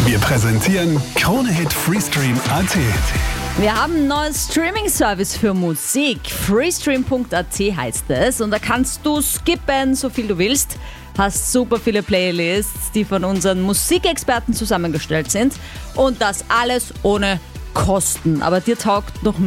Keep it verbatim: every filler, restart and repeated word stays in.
Wir präsentieren Krone-Hit Freestream Punkt at. Wir haben einen neuen Streaming-Service für Musik. Freestream Punkt at heißt es. Und da kannst du skippen, so viel du willst. Hast super viele Playlists, die von unseren Musikexperten zusammengestellt sind. Und das alles ohne Kosten. Aber dir taugt noch